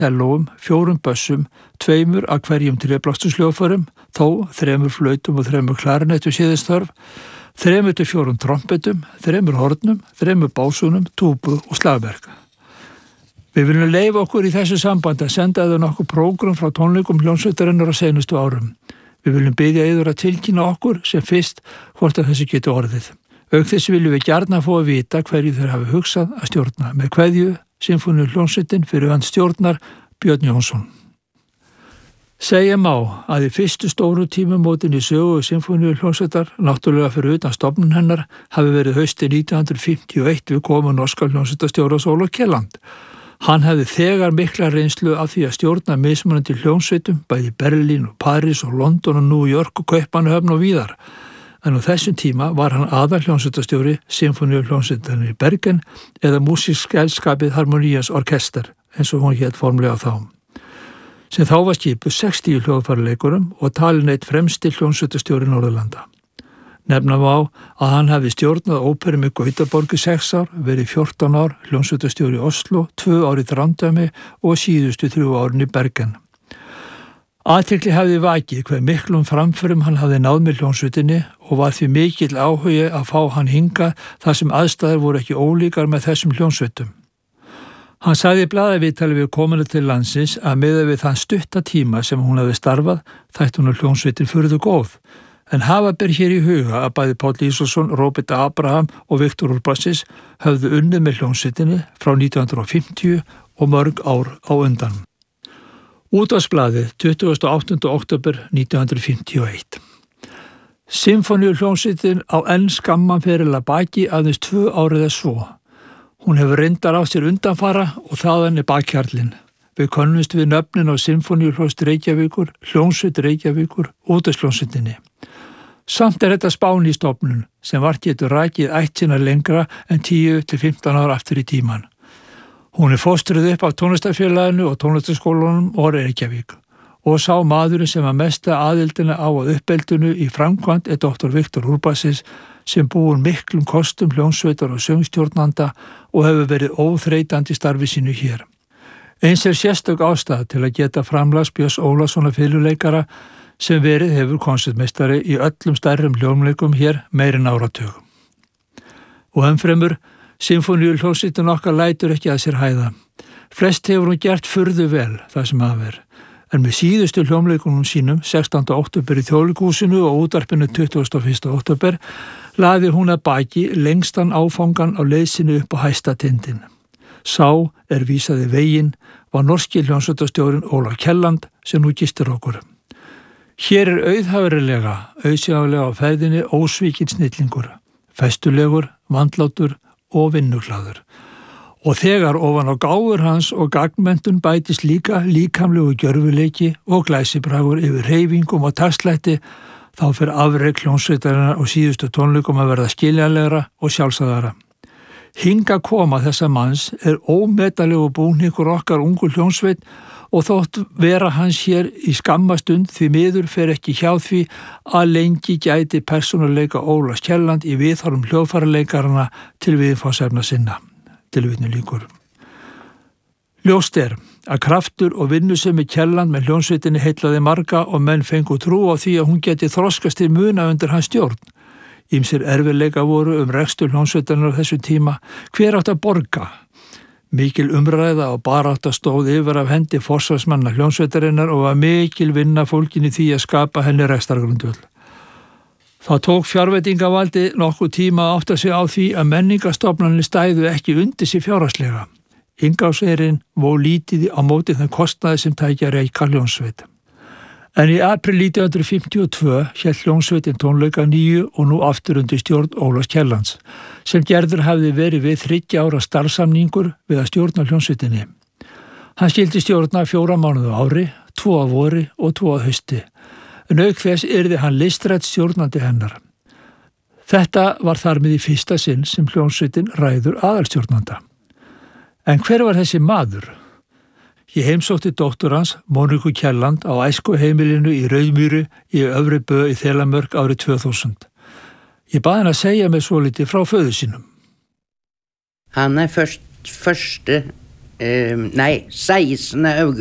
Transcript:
sellóum, 4 bössum, 2 af hverjum tréblástusljóðfærum, þó 3 flautum og 3 klarinettum séðist þörf, 3 til 4 trompetum, 3 hornum, 3 básunum, túbu og slagverk. Við viljum leyfa okkur í þessu sambandi að senda eða nokkuð prógram frá tónleikum hljómsveitarinnar á seinustu árum. Við viljum biðja yður að tilkynna okkur sem fyrst hvort að þessu getur orðið. Auk þess viljum við gjarna fá að vita hverju þeir hafi hugsað að stjórna. Með kveðju, Sinfóníuhljómsveitin fyrir hönd stjórnar Björn Jónsson. Segja má að í fyrstu stóru tímamótin í sögu Sinfóníuhljómsveitar, náttúrulega fyrir utan stofnun hennar, hafi verið haustið 1951 við komu norska hljómsveitastjórans Ólaf Kjelland. Hann hefði þegar mikla reynslu af því að stjórna mismunandi hljómsveitum, bæði Berlín og París og London og New York og Kaupmannahöfn og víðar. En á þessum tíma var hann aðalhljómsveitastjóri Sinfóníuhljómsveitarnar í Bergen eða Músíkselskapið Harmonías Orkester, eins og hún hét formlega þá. Sem þá var skipuð 60 hljóðfæraleikurum og talin eitt fremsti hljómsveitastjóri Norðurlanda. Nefna má að hann hefði stjórnað óperum í Gautaborg í 6 ár, verið 14 ár hljómsveitastjóri í Oslo, 2 ár í Þrándheimi og síðustu 3 árin í Bergen. Athygli hefði vakið hver miklum framförum hann hafði náð með hljómsveitinni og var því mikill áhugi að fá hann hingað þar sem aðstæður voru ekki ólíkar með þessum hljómsveitum. Hann sagði í blaðaviðtali við komuna til landsins að miðað við þann stutta tíma sem hún hafði starfað þætti hún hljómsveitin furðu góð. En hafa ber hér í huga að bæði Páll Ísólfsson, Róbert Abraham og Viktor Urbassis höfðu unnið með hljómsveitinni frá 1950 og mörg ár á undan. Útvarpsblaðið 28. október 1951. Sinfóníuhljómsveitin á enn skamman feril að baki aðeins 2 ár eða svo. Hún hefur reyndar á sér undanfara og þaðan er bakhjarlinn. Við könnumst við nöfnin á Sinfóníuhljómsveit Reykjavíkur, Hljómsveit Reykjavíkur, útvarpshljómsveitinni. Samt er þetta spáni í stofnun sem vart getur rakið ætt sína lengra en 10 til 15 ára aftur í tíman. Hún er fóstruð upp af tónlistarfélaginu og tónlistarskólanum og Reykjavík og sá maðurinn sem að mesta aðildina á að uppeldinu í framkvæmd er Dr. Viktor Urbassis sem búin miklum kostum hljómsveitar og söngstjórnanda og hefur verið óþreytandi í starfi sínu hér. Eins er sérstök ástæða til að geta framlags Björns Ólafssonar fiðluleikara sem verið hefur konsertmeistari í öllum stærrum hljómleikum hér meirinn áratug. Og ennfremur Sinfóníuhljómsveitin okkar lætur ekki að sér hæða. Flest hefur hún gert furðu vel það sem að ver. En með síðustu hljómleikunum sínum 16. október í Þjóðleikhúsinu og útvarpinu 21. október laði hún að baki lengstan áfangan á leiðsinu upp á hæsta tindin. Sá er vísaði veginn var norski hljómsveitastjórinn Ólaf Kjelland sem nú gistir okkur. Hér er auðsjálega á ferðinni ósvíkinn snillingur, festulegur, vandlátur og vinnuglaður. Og þegar ofan á gáfur hans og gagnmentun bætist líka líkamlegu gjörfuleiki og glæsibragur yfir hreyfingum og tastslætti, þá fer afrek hljómsveitarinnar á síðustu tónleikum að verða skiljanlegra og sjálfsagðara. Hinga koma þessa manns er ómetalegu búningur okkar ungu hljómsveit og þótt vera hans hér í skammastund því miður fer ekki hjá því að lengi gæti persónuleika Ólafs Kjelland í viðhorfum hljóðfæraleikarana til viðfangsefna sinna. Tilvitnun lýkur. Ljóst er að kraftur og vinnusemi Kjelland með hljómsveitinni heillaði marga og menn fengu trú á því að hún geti þroskast til muna undir hans stjórn. Ýmsir erfiðleika voru rekstur hljómsveitarinnar á þessu tíma. Hver átt að borga? Mikil umræða og barátta stóð yfir af hendi forsvarsmanna hljómsveitarinnar og var mikil vinna fólkin í því að skapa henni rekstrargrundvöll. Það tók fjárveitingavaldi nokkuð tíma að átta sig á því að menningarstofnanir stæðu ekki undir sig fjárhagslega. Inngangserinn vó lítið á móti þeim kostnaði sem tækja að reika hljómsveit. En í april 1952 hélt hljómsveitin tónleika nýju og nú aftur undir stjórn Ólafs Kjellands, sem gerður hafði verið við 30 ára starfsamningur við að stjórna hljómsveitinni. Hann skildi stjórna 4 mánuði á ári, 2 á vori og 2 á hausti. En auk þess yrði hann listrænt stjórnandi hennar. Þetta var þar með í fyrsta sinn sem hljómsveitin ræður aðalstjórnanda. En hver var þessi maður? Ég heimsótti dóttur hans, Móniku Kjelland, á æskuheimilinu í Rauðmýri í Öfri Bø í Þelamörk árið 2000. Ég bað hann að segja mig svolítið frá föður sínum. Han første Nej, 16 augusti.